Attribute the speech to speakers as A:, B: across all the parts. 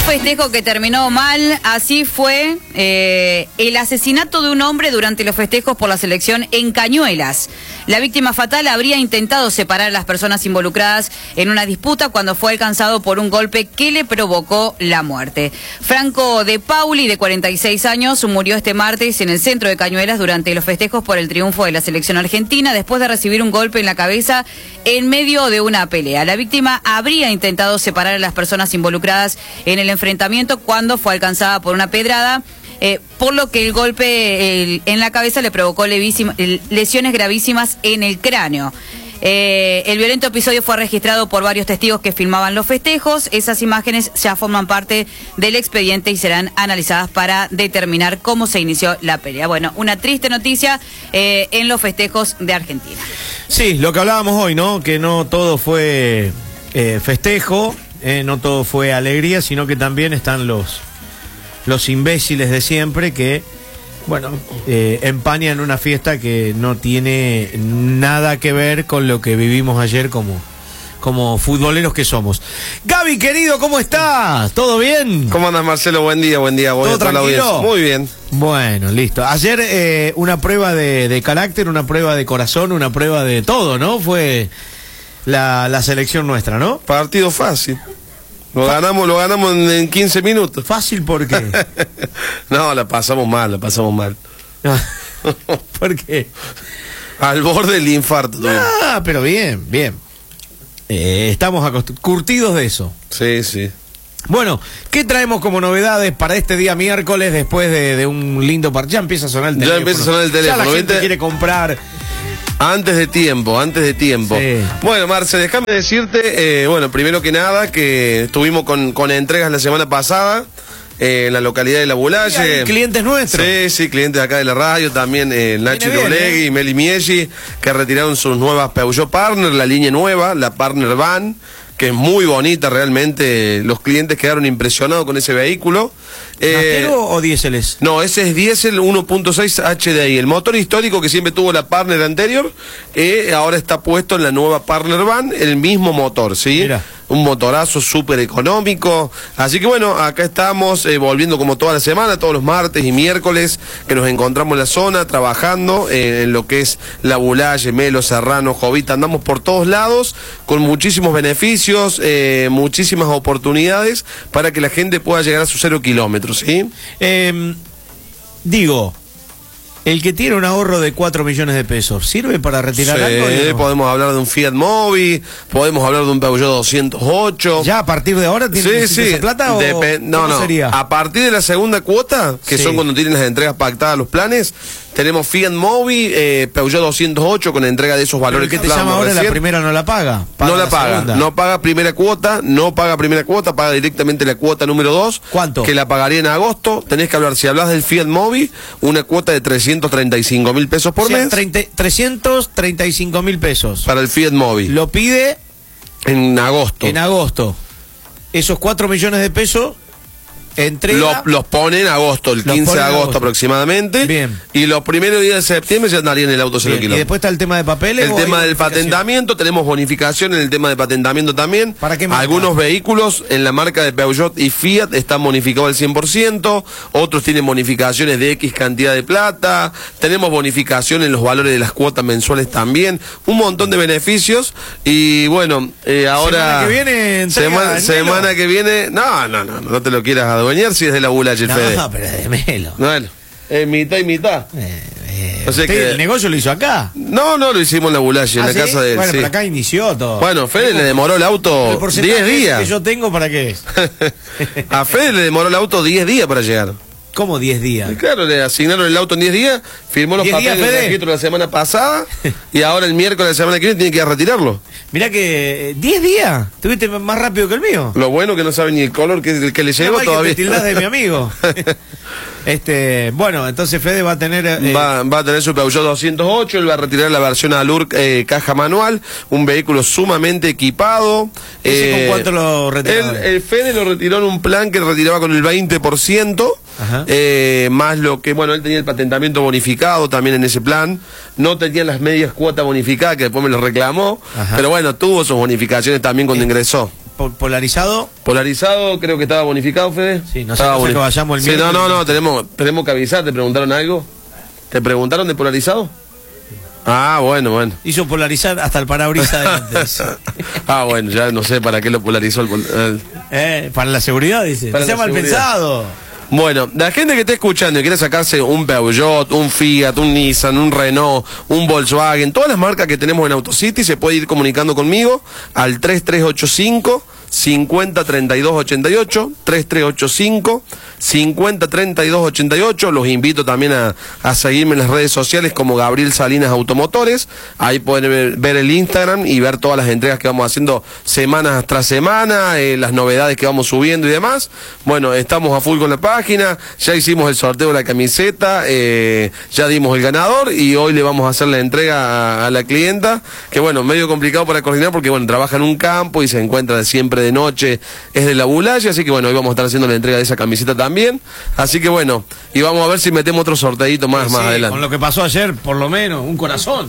A: festejo que terminó mal, así fue el asesinato de un hombre durante los festejos por la selección en Cañuelas. La víctima fatal habría intentado separar a las personas involucradas en una disputa cuando fue alcanzado por un golpe que le provocó la muerte. Franco de Pauli, de 46 años, murió este martes en el centro de Cañuelas durante los festejos por el triunfo de la selección argentina después de recibir un golpe en la cabeza en medio de una pelea. La víctima habría intentado separar a las personas involucradas en el enfrentamiento cuando fue alcanzada por una pedrada, por lo que el golpe en la cabeza le provocó lesiones gravísimas en el cráneo. El violento episodio fue registrado por varios testigos que filmaban los festejos. Esas imágenes ya forman parte del expediente y serán analizadas para determinar cómo se inició la pelea. Bueno, una triste noticia en los festejos de Argentina.
B: Sí, lo que hablábamos hoy, ¿no? Que no todo fue festejo, no todo fue alegría, sino que también están los imbéciles de siempre que, bueno, empañan una fiesta que no tiene nada que ver con lo que vivimos ayer como futboleros que somos. Gaby, querido, ¿cómo estás? ¿Todo bien?
C: ¿Cómo andas, Marcelo? Buen día.
B: ¿Todo tranquilo?
C: Muy bien.
B: Bueno, listo. Ayer una prueba de carácter, una prueba de corazón, una prueba de todo, ¿no? Fue la selección nuestra, ¿no?
C: Partido fácil. Lo ganamos en 15 minutos.
B: ¿Fácil por qué?
C: No, la pasamos mal.
B: ¿Por qué?
C: Al borde del infarto.
B: Ah, pero bien. Estamos curtidos de eso.
C: Sí.
B: Bueno, ¿qué traemos como novedades para este día miércoles después de un lindo partido? Ya empieza a sonar el teléfono. Ya la gente quiere comprar.
C: Antes de tiempo.
B: Sí.
C: Bueno, Marce, déjame decirte, primero que nada, que estuvimos con entregas la semana pasada en la localidad de La Bulaye.
B: ¿Clientes nuestros?
C: Sí, clientes acá de la radio, también Nachi Doblegui y Meli Miesi, que retiraron sus nuevas Peugeot Partner, la línea nueva, la Partner Van, que es muy bonita realmente. Los clientes quedaron impresionados con ese vehículo.
B: ¿Nastero o diéseles?
C: No, ese es diésel 1.6 HDI. El motor histórico que siempre tuvo la Partner anterior, ahora está puesto en la nueva Partner Van, el mismo motor, ¿sí?
B: Mira.
C: Un motorazo súper económico. Así que bueno, acá estamos volviendo como toda la semana, todos los martes y miércoles, que nos encontramos en la zona, trabajando en lo que es La Bulaye, Melo, Serrano, Jovita. Andamos por todos lados, con muchísimos beneficios, muchísimas oportunidades para que la gente pueda llegar a sus 0 kilómetros, ¿sí?
B: El que tiene un ahorro de 4 millones de pesos, ¿sirve para retirar algo?
C: Sí, podemos hablar de un Fiat Mobi, podemos hablar de un Peugeot 208.
B: ¿Ya a partir de ahora tiene esa plata o
C: no,
B: sería?
C: A partir de la segunda cuota, que son cuando tienen las entregas pactadas los planes, tenemos Fiat Mobi, Peugeot 208 con entrega de esos valores.
B: ¿Pero qué te llama ahora? La primera no la paga.
C: No la paga, no paga primera cuota, paga directamente la cuota número 2.
B: ¿Cuánto?
C: Que la pagaría en agosto. Tenés que hablar, si hablas del Fiat Mobi, una cuota de 335.000 pesos por mes.
B: 335.000 pesos.
C: Para el Fiat Mobi.
B: Lo pide
C: en agosto.
B: Esos 4 millones de pesos entrega.
C: Los pone en agosto, el 15 de agosto aproximadamente.
B: Bien.
C: Y los primeros días de septiembre ya andaría en el auto 0 kilómetros.
B: ¿Y después está el tema de papeles?
C: El tema del patentamiento, tenemos bonificación en el tema de patentamiento también.
B: ¿Para qué marca?
C: Algunos vehículos en la marca de Peugeot y Fiat están bonificados al 100%, otros tienen bonificaciones de X cantidad de plata, tenemos bonificación en los valores de las cuotas mensuales también, un montón de beneficios. Y bueno, ahora... Semana que viene, no te lo quieras adueñar si es de La Bulaye, Fede.
B: No, pero es de Melo.
C: Bueno, mitad y mitad.
B: O sea que el negocio lo hizo acá.
C: No, lo hicimos en La Bulaye, en la casa de él.
B: Bueno, pero acá inició todo.
C: Bueno, Fede le demoró el auto 10 días.
B: Que yo tengo, ¿para qué es?
C: A Fede le demoró el auto 10 días para llegar.
B: ¿Cómo 10 días?
C: Y claro, le asignaron el auto en 10 días, firmó los papeles de registro la semana pasada y ahora el miércoles de la semana que viene tiene que ir a retirarlo.
B: Mirá que 10 días, tuviste más rápido que el mío.
C: Lo bueno que no sabe ni el color que le llegó todavía.
B: Que te tildás de mi amigo. Bueno, entonces Fede va a tener...
C: Va a tener su Peugeot 208, él va a retirar la versión Allure caja manual, un vehículo sumamente equipado.
B: ¿Ese con cuánto lo retiró?
C: El Fede lo retiró en un plan que retiraba con el 20%, más lo que, bueno, él tenía el patentamiento bonificado también en ese plan, no tenía las medias cuotas bonificadas, que después me lo reclamó, pero bueno, tuvo sus bonificaciones también cuando ingresó.
B: polarizado.
C: Polarizado, creo que estaba bonificado, Fede.
B: Sí, no sé que vayamos el
C: miércoles.
B: No,
C: tenemos que avisar. ¿Te preguntaron algo? ¿Te preguntaron de polarizado? Ah, bueno.
B: Hizo polarizar hasta el parabrisas de antes.
C: Bueno, ya no sé para qué lo polarizó
B: para la seguridad, dice.
C: Para
B: no sea mal pensado.
C: Bueno, la gente que esté escuchando y quiere sacarse un Peugeot, un Fiat, un Nissan, un Renault, un Volkswagen, todas las marcas que tenemos en AutoCity, se puede ir comunicando conmigo al 3385 503288, 3385 503288. Los invito también a seguirme en las redes sociales como Gabriel Salinas Automotores. Ahí pueden ver el Instagram y ver todas las entregas que vamos haciendo semana tras semana, las novedades que vamos subiendo y demás. Bueno, estamos a full con la página, ya hicimos el sorteo de la camiseta, ya dimos el ganador y hoy le vamos a hacer la entrega a la clienta, que bueno, medio complicado para coordinar porque bueno, trabaja en un campo y se encuentra siempre de noche, es de la Bulaya, así que bueno, hoy vamos a estar haciendo la entrega de esa camiseta también, así que bueno, y vamos a ver si metemos otro sorteito más adelante.
B: Con lo que pasó ayer, por lo menos, un corazón,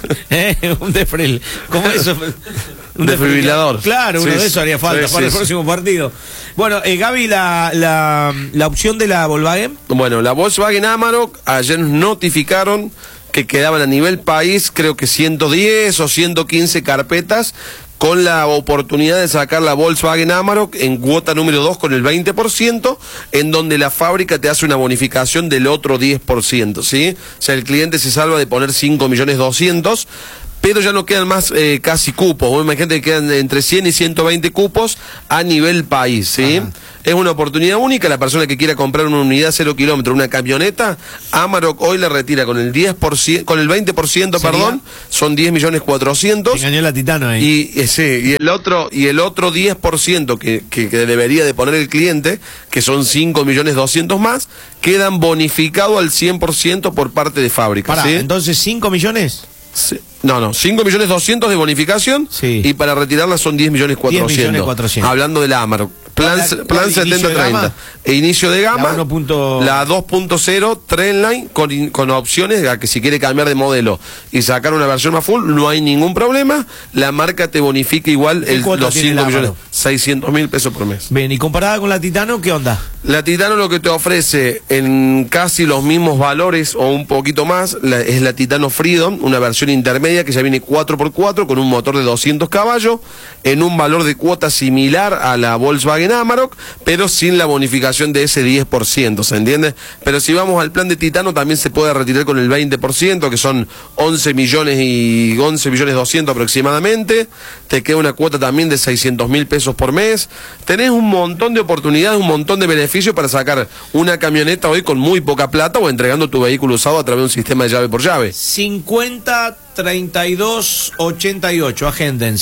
B: ¿cómo eso?
C: Un desfibrilador.
B: Claro, uno de esos haría falta para el próximo partido. Bueno, Gaby, la opción de la Volkswagen.
C: Bueno, la Volkswagen Amarok, ayer nos notificaron que quedaban a nivel país, creo que 110 o 115 carpetas, con la oportunidad de sacar la Volkswagen Amarok en cuota número 2 con el 20%, en donde la fábrica te hace una bonificación del otro 10%, ¿sí? O sea, el cliente se salva de poner 5.200.000, pero ya no quedan más casi cupos. Vos imagínate que quedan entre 100 y 120 cupos a nivel país, ¿sí? Ajá. Es una oportunidad única. La persona que quiera comprar una unidad 0 kilómetros, una camioneta, Amarok hoy la retira con el 10%, con el 20%, perdón, son 10.400.000.
B: Engañó la Titano ahí.
C: Y el otro 10% que debería de poner el cliente, que son 5.200.000 más, quedan bonificados al 100% por parte de fábrica.
B: ¿Sí? Entonces, ¿5 millones?
C: Sí. No, 5.200.000 de bonificación, y para retirarla son 10.400.000. Hablando de la Amarok. Plan 70-30. Inicio de gama. La 2.0 Trendline con opciones a que si quiere cambiar de modelo y sacar una versión más full, no hay ningún problema. La marca te bonifica igual los 5.600.000 pesos por mes.
B: Bien, y comparada con la Titano, ¿qué onda?
C: La Titano lo que te ofrece en casi los mismos valores o un poquito más es la Titano Freedom, una versión intermedia que ya viene 4x4 con un motor de 200 caballos en un valor de cuota similar a la Volkswagen Amarok, pero sin la bonificación de ese 10%, ¿se entiende? Pero si vamos al plan de Titano también se puede retirar con el 20%, que son 11.200.000 aproximadamente. Te queda una cuota también de 600.000 pesos por mes. Tenés un montón de oportunidades, un montón de beneficios para sacar una camioneta hoy con muy poca plata o entregando tu vehículo usado a través de un sistema de llave por llave.
B: 50-32-88, agenden,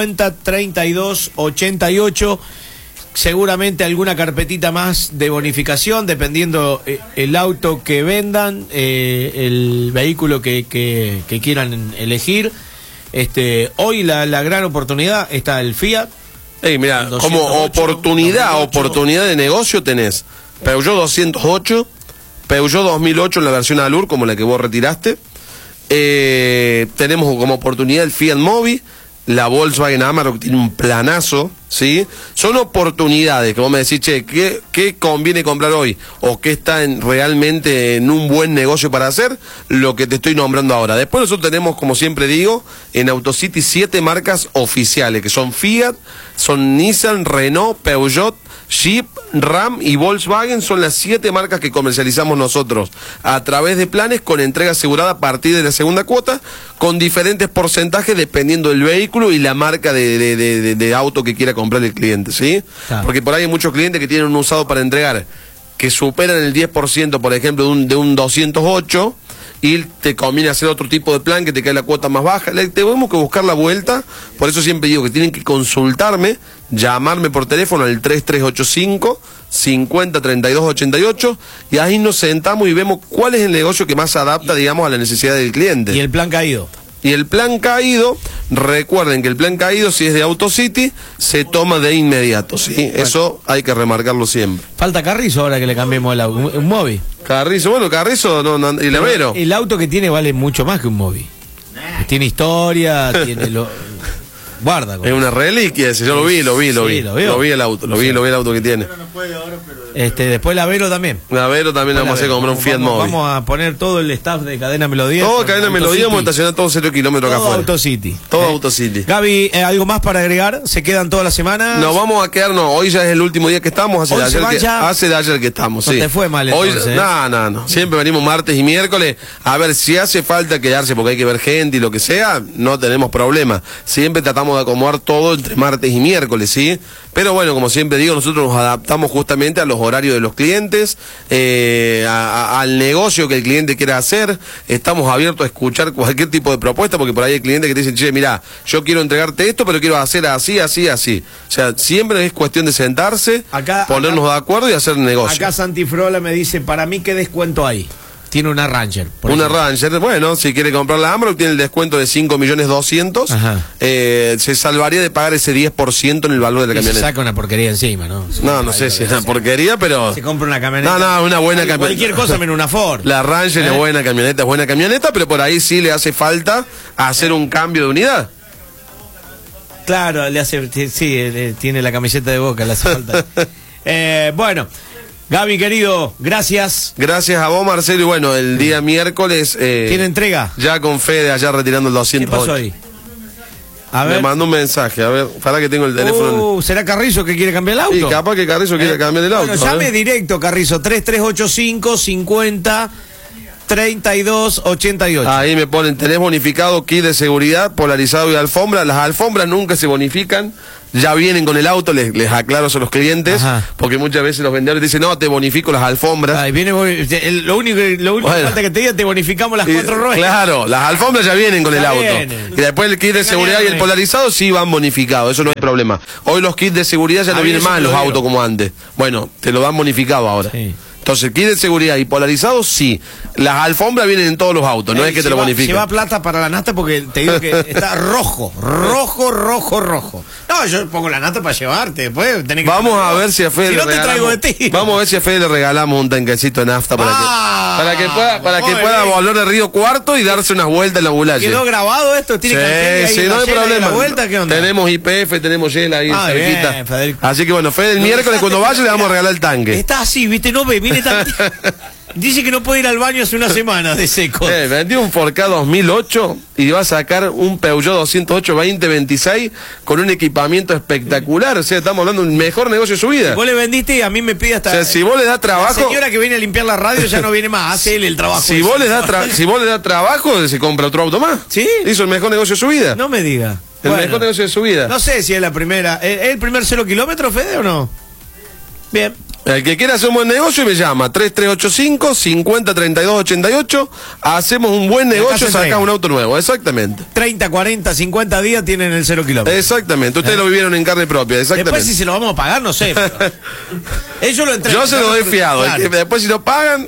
B: 50-32-88. Seguramente alguna carpetita más de bonificación, dependiendo el auto que vendan, el vehículo que quieran elegir. Hoy la gran oportunidad está el Fiat.
C: Mira, como oportunidad de negocio tenés Peugeot 208, Peugeot 2008 en la versión Allure, como la que vos retiraste. Tenemos como oportunidad el Fiat Mobi. La Volkswagen Amarok tiene un planazo, ¿sí? Son oportunidades que vos me decís, che, ¿qué conviene comprar hoy? ¿O qué está realmente en un buen negocio para hacer? Lo que te estoy nombrando ahora. Después nosotros tenemos, como siempre digo, en AutoCity 7 marcas oficiales, que son Fiat, son Nissan, Renault, Peugeot, Jeep, Ram y Volkswagen. Son las 7 marcas que comercializamos nosotros a través de planes con entrega asegurada a partir de la segunda cuota, con diferentes porcentajes dependiendo del vehículo y la marca de auto que quiera comprar el cliente, ¿sí? Claro. Porque por ahí hay muchos clientes que tienen un usado para entregar que superan el 10%, por ejemplo, de un 208, y te conviene hacer otro tipo de plan que te quede la cuota más baja. Tenemos que buscar la vuelta. Por eso siempre digo que tienen que consultarme, llamarme por teléfono al 3385 503288, y ahí nos sentamos y vemos cuál es el negocio que más se adapta, digamos, a la necesidad del cliente.
B: ¿Y el plan caído?
C: Y el plan caído, recuerden que el plan caído, si es de AutoCity, se toma de inmediato, ¿sí? Bueno. Eso hay que remarcarlo siempre.
B: Falta Carrizo ahora que le cambiemos el auto, un Mobi.
C: Carrizo, y Lavero.
B: El auto que tiene vale mucho más que un Mobi. Tiene historia, tiene Guarda.
C: Es una reliquia ese, yo lo vi el auto, lo vi el auto que tiene.
B: Después la Vero también.
C: La Vero también la vamos a hacer comprar un Fiat Mobi.
B: Vamos a poner todo el staff de Cadena Melodía.
C: Todo Cadena Melodía, vamos a estacionar todo 0 kilómetros acá afuera.
B: Autocity.
C: Todo Autocity.
B: Gaby, ¿algo más para agregar? ¿Se quedan toda la semana?
C: Nos vamos a quedarnos, hoy ya es el último día que estamos, hace de ayer que estamos,
B: no
C: sí.
B: te fue mal
C: hoy,
B: entonces,
C: No. Siempre venimos martes y miércoles. A ver, si hace falta quedarse porque hay que ver gente y lo que sea, no tenemos problema. Siempre tratamos de acomodar todo entre martes y miércoles, ¿sí? Pero bueno, como siempre digo, nosotros nos adaptamos justamente a los horarios de los clientes, al negocio que el cliente quiera hacer. Estamos abiertos a escuchar cualquier tipo de propuesta, porque por ahí hay clientes que te dicen, che, mira, yo quiero entregarte esto, pero quiero hacer así. O sea, siempre es cuestión de sentarse, ponernos de acuerdo y hacer negocio.
B: Acá Santi Frola me dice, para mí, ¿qué descuento hay? Tiene una Ranger.
C: Una Ranger, bueno, si quiere comprar la Amarok tiene el descuento de 5.200.000. Se salvaría de pagar ese 10% en el valor de la camioneta.
B: Se saca una porquería encima, ¿no?
C: No sé si es una porquería, pero...
B: Se compra una camioneta.
C: No, una buena camioneta.
B: Cualquier cosa menos una Ford.
C: La Ranger es buena camioneta, pero por ahí sí le hace falta hacer un cambio de unidad.
B: Claro, le hace, sí, tiene la camiseta de Boca, le hace falta. Bueno, Gaby, querido, gracias.
C: Gracias a vos, Marcelo, y bueno, el día miércoles...
B: ¿Tiene entrega?
C: Ya con Fede allá retirando el 208.
B: ¿Qué pasó ahí? A ver.
C: Me mandó un mensaje, a ver, para que tengo el teléfono.
B: ¿Será Carrizo que quiere cambiar el auto?
C: Sí, capaz que Carrizo quiere cambiar el auto.
B: Bueno, llame directo, Carrizo, 3385-50-3288.
C: Ahí me ponen, tenés bonificado, kit de seguridad, polarizado y alfombra. Las alfombras nunca se bonifican. Ya vienen con el auto, les aclaro a los clientes. Ajá. Porque muchas veces los vendedores dicen, no, te bonifico las alfombras.
B: Ay, lo único que falta que te diga, te bonificamos las 4 ruedas.
C: Claro, las alfombras ya vienen con el auto. Y después el kit de seguridad y el polarizado sí van bonificados, eso no hay problema. Hoy los kits de seguridad ya no vienen más en los autos como antes. Bueno, te lo dan bonificado ahora. Sí. Entonces, kit de seguridad y polarizado, sí. Las alfombras vienen en todos los autos, no es que te lo bonifiquen.
B: Lleva plata para la nafta porque te digo que está rojo. No, yo pongo la nafta para llevarte. Después tenés que...
C: Vamos a ver si a Fede
B: le regalamos. Te traigo de ti.
C: Vamos a ver si a Fede le regalamos un tanquecito de nafta para que pueda volver de Río Cuarto y darse unas vueltas en la Bulaye.
B: ¿Quedó grabado esto? ¿Tiene cartel ahí?
C: Sí, no hay problema.
B: Vuelta, ¿qué onda?
C: Tenemos IPF, tenemos Yela ahí cerquita.
B: Bien, Federico.
C: Así que bueno, Fede, el miércoles cuando vaya le vamos a regalar el tanque.
B: Está así, viste, no ve, viene tan... Dice que no puede ir al baño hace una semana de seco.
C: Vendió un Ford Ka 2008 y va a sacar un Peugeot 208 2026 con un equipamiento espectacular. O sea, estamos hablando de un mejor negocio de su vida.
B: Vos le vendiste y a mí me pide hasta...
C: O sea, si vos le das trabajo...
B: La señora que viene a limpiar la radio ya no viene más, hace él el trabajo.
C: Si vos le das trabajo, se compra otro auto más.
B: ¿Sí?
C: Hizo el mejor negocio de su vida.
B: No me diga.
C: El mejor negocio de su vida.
B: No sé si es la primera... ¿Es el primer 0 kilómetros, Fede, o no? Bien.
C: El que quiera hacer un buen negocio me llama 3385-503288. Hacemos un buen negocio, sacás un auto nuevo, exactamente.
B: 30, 40, 50 días tienen el 0 kilómetros.
C: Exactamente, ustedes lo vivieron en carne propia, exactamente.
B: Después si se lo vamos a pagar, no sé. Ellos lo entregan.
C: Yo se lo doy fiado, claro. Después si lo pagan...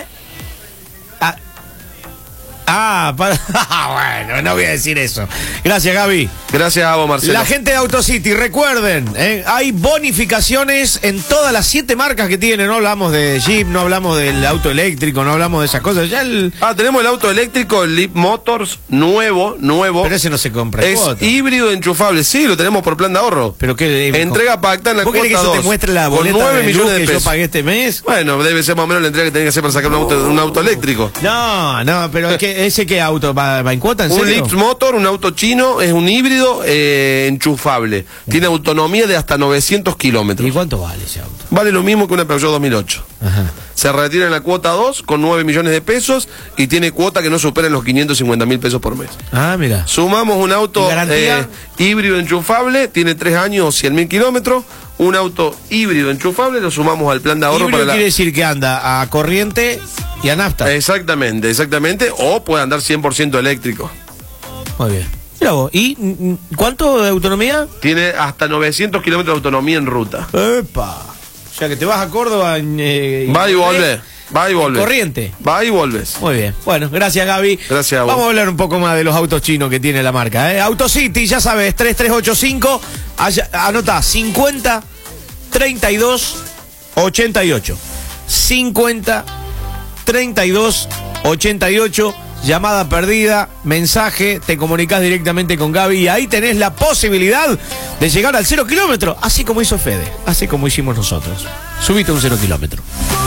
B: bueno, no voy a decir eso. Gracias, Gaby.
C: Gracias a vos, Marcelo.
B: La gente de Autocity, recuerden, hay bonificaciones en todas las 7 marcas que tienen. No hablamos de Jeep, no hablamos del auto eléctrico, no hablamos de esas cosas. Ya
C: tenemos el auto eléctrico, el Leap Motors, nuevo.
B: Pero ese no se compra.
C: Es híbrido enchufable, sí, lo tenemos por plan de ahorro.
B: ¿Pero qué?
C: Entrega pacta en la cuota 2.
B: ¿Vos querés que eso te muestre la boleta
C: con 9 millones de
B: que
C: pesos
B: yo pagué este mes?
C: Bueno, debe ser más o menos la entrega que tenés que hacer para sacar un auto eléctrico.
B: No, pero ¿ese qué auto? ¿Va en cuota, en serio?
C: Un Leap Motor, un auto chino, es un híbrido enchufable. Tiene autonomía de hasta 900 kilómetros.
B: ¿Y cuánto vale ese auto?
C: Vale lo mismo que una Peugeot 2008. Ajá. Se retira en la cuota 2 con 9 millones de pesos y tiene cuota que no supera los 550.000 pesos por mes.
B: Mira.
C: Sumamos un auto híbrido enchufable, tiene 3 años o 100.000 kilómetros. Un auto híbrido enchufable, lo sumamos al plan de ahorro.
B: Híbrido quiere decir que anda a corriente y a nafta.
C: Exactamente. O puede andar 100% eléctrico.
B: Muy bien. Mira vos, ¿y cuánto de autonomía?
C: Tiene hasta 900 kilómetros de autonomía en ruta.
B: ¡Epa! O sea que te vas a Córdoba
C: va y volvés. Va y volvés.
B: Corriente.
C: Va y volvés.
B: Muy bien. Bueno, gracias, Gaby.
C: Gracias a vos.
B: Vamos a hablar un poco más de los autos chinos que tiene la marca. Autocity, ya sabes, 3385. Anota 50 32 88. 50 32 88. llamada perdida, mensaje, te comunicás directamente con Gaby y ahí tenés la posibilidad de llegar al 0 kilómetro, así como hizo Fede, así como hicimos nosotros. Subite un 0 kilómetro.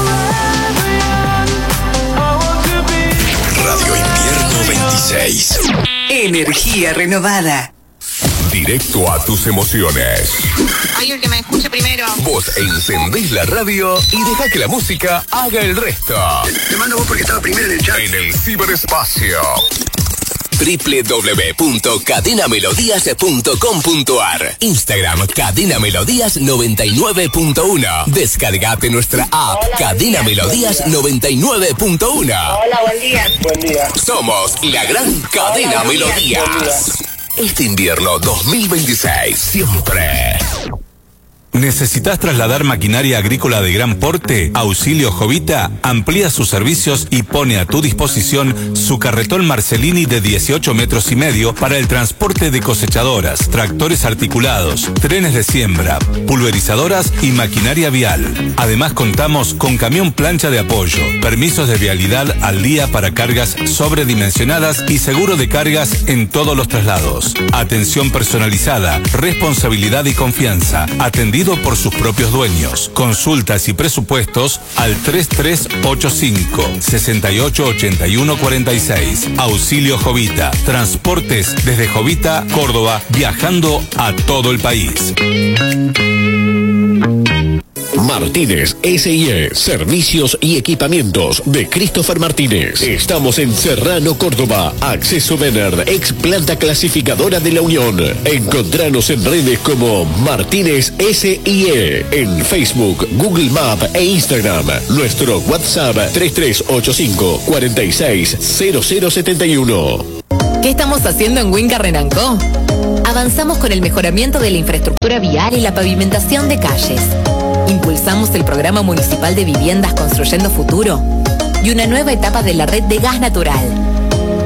D: Radio Invierno 26.
E: Energía renovada.
D: Directo a tus emociones.
F: Hay el que me escuche primero.
D: Vos encendés la radio y dejá que la música haga el resto.
E: Te mando vos porque estaba primero en el chat.
D: En el ciberespacio. www.cadenamelodías.com.ar. Instagram Cadena Melodías 99.1. Descargate nuestra app.
F: Hola,
D: Cadena Melodías 99.1.
F: Hola, buen día.
E: Buen día.
D: Somos la gran Cadena
F: Buen día.
D: Melodías. Este invierno 2026 siempre. ¿Necesitas trasladar maquinaria agrícola de gran porte? Auxilio Jovita amplía sus servicios y pone a tu disposición su carretón Marcellini de 18 metros y medio para el transporte de cosechadoras, tractores articulados, trenes de siembra, pulverizadoras y maquinaria vial. Además contamos con camión plancha de apoyo, permisos de vialidad al día para cargas sobredimensionadas y seguro de cargas en todos los traslados. Atención personalizada, responsabilidad y confianza. Atendido por sus propios dueños. Consultas y presupuestos al 3385-688146. Auxilio Jovita. Transportes desde Jovita, Córdoba, viajando a todo el país.
G: Martínez S.I.E. Servicios y equipamientos de Christopher Martínez. Estamos en Serrano, Córdoba. Acceso Vener, ex planta clasificadora de la Unión. Encontranos en redes como Martínez S.I.E. en Facebook, Google Maps e Instagram. Nuestro WhatsApp 3385 460071.
H: ¿Qué estamos haciendo en Winca Renancó? Avanzamos con el mejoramiento de la infraestructura vial y la pavimentación de calles. Impulsamos el programa municipal de viviendas Construyendo Futuro y una nueva etapa de la red de gas natural.